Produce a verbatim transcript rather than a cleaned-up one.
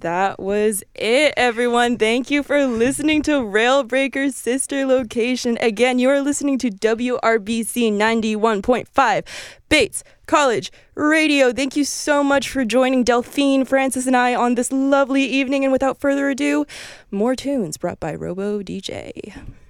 That was it, everyone. Thank you for listening to Railbreaker's sister location. Again, you are listening to W R B C ninety-one point five, Bates College Radio. Thank you so much for joining Delphine, Francis, and I on this lovely evening. And without further ado, more tunes brought by Robo D J.